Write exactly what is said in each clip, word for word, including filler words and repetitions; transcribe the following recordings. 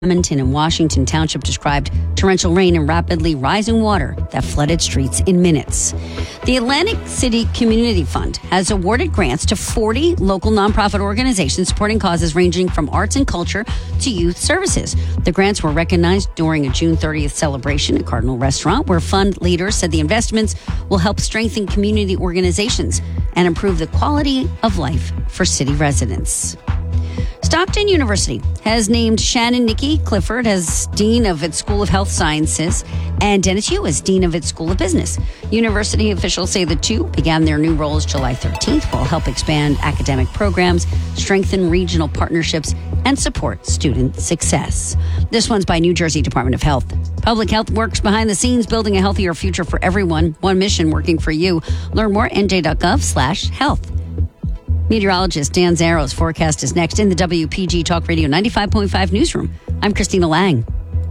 Edmonton and Washington Township described torrential rain and rapidly rising water that flooded streets in minutes. The Atlantic City Community Fund has awarded grants to forty local nonprofit organizations supporting causes ranging from arts and culture to youth services. The grants were recognized during a June thirtieth celebration at Cardinal Restaurant, where fund leaders said the investments will help strengthen community organizations and improve the quality of life for city residents. Stockton University has named Shannon Nikki Clifford as Dean of its School of Health Sciences and Dennis Yu as Dean of its School of Business. University officials say the two began their new roles July thirteenth, will help expand academic programs, strengthen regional partnerships, and support student success. This one's by New Jersey Department of Health. Public Health works behind the scenes, building a healthier future for everyone. One mission working for you. Learn more at n j dot gov slash health. Meteorologist Dan Zaro's forecast is next in the W P G Talk Radio ninety-five point five newsroom. I'm Christina Lang.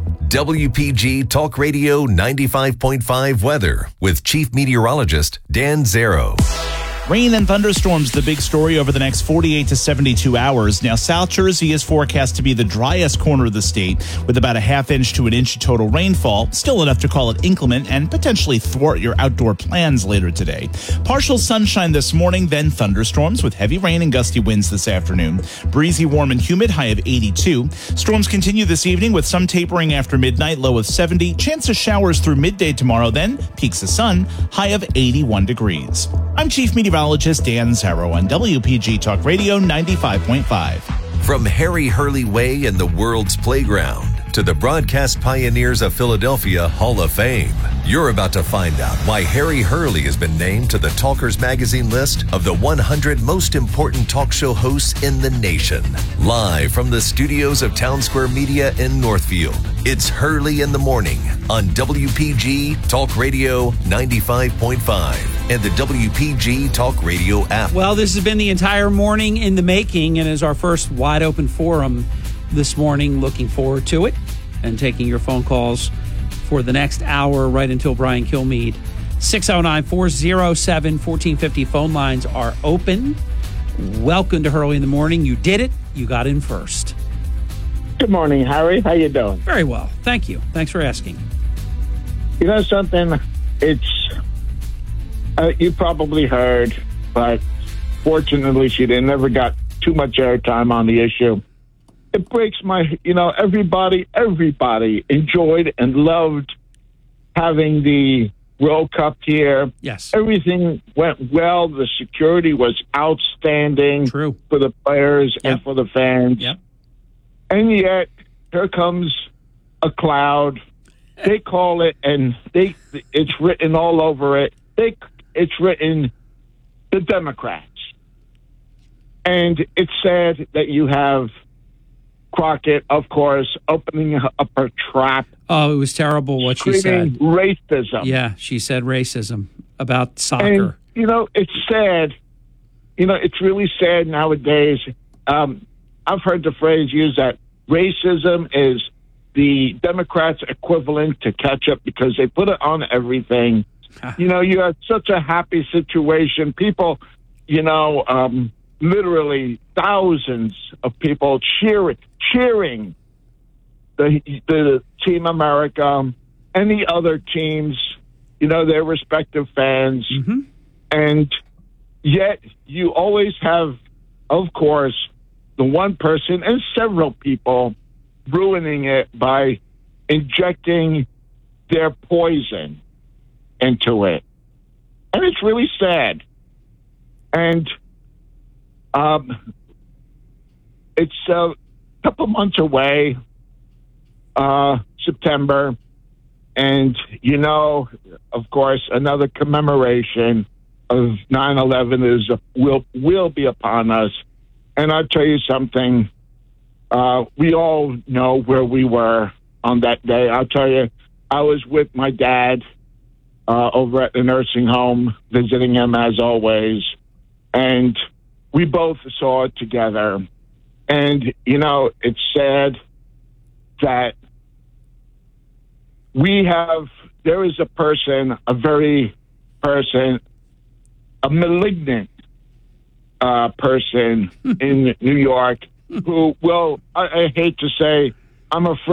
W P G Talk Radio ninety-five point five weather with Chief Meteorologist Dan Zaro. Rain and thunderstorms, the big story over the next forty-eight to seventy-two hours. Now, South Jersey is forecast to be the driest corner of the state with about a half inch to an inch of total rainfall, still enough to call it inclement and potentially thwart your outdoor plans later today. Partial sunshine this morning, then thunderstorms with heavy rain and gusty winds this afternoon. Breezy, warm and humid, high of eighty-two. Storms continue this evening with some tapering after midnight, low of seventy. Chance of showers through midday tomorrow, then peaks of sun, high of eighty-one degrees. I'm Chief Meteorologist Dan Zaro on W P G Talk Radio ninety-five point five. From Harry Hurley Way and the world's playground to the broadcast pioneers of Philadelphia Hall of Fame, you're about to find out why Harry Hurley has been named to the Talkers Magazine list of the one hundred most important talk show hosts in the nation. Live from the studios of Town Square Media in Northfield, it's Hurley in the Morning on W P G Talk Radio ninety-five point five and the W P G Talk Radio app. Well, this has been the entire morning in the making and is our first wide open forum this morning. Looking forward to it and taking your phone calls for the next hour right until Brian Kilmeade. six oh nine, four oh seven, one four five oh phone lines are open. Welcome to Hurley in the Morning. You did it. You got in first. Good morning, Harry. How you doing? Very well. Thank you. Thanks for asking. You know something? It's, uh, you probably heard, but fortunately she didn't, never got too much airtime on the issue. It breaks my, you know, everybody, everybody enjoyed and loved having the World Cup here. Yes. Everything went well. The security was outstanding. True. For the players Yep. and for the fans. Yep. And yet, here comes a cloud. They call it, and they it's written all over it. They It's written the Democrats. And it's sad that you have Crockett, of course, opening up a trap. Oh, it was terrible what she said. Racism. Yeah, she said racism about soccer. And, you know, it's sad. You know, it's really sad nowadays. Um, I've heard the phrase used that racism is the Democrats' equivalent to ketchup because they put it on everything. You know, you have such a happy situation. People, you know, um, literally thousands of people cheering, cheering the, the Team America and the other teams, you know, their respective fans. Mm-hmm. And yet you always have, of course, the one person and several people ruining it by injecting their poison into it. And it's really sad. And um, it's a couple months away, uh, September. And, you know, of course, another commemoration of nine eleven is will will be upon us. And I'll tell you something. Uh, we all know where we were on that day. I'll tell you, I was with my dad uh, over at the nursing home, visiting him as always. And we both saw it together. And, you know, it's sad that we have, there is a person, a very person, a malignant uh, person in New York who, well, I, I hate to say, I'm afraid.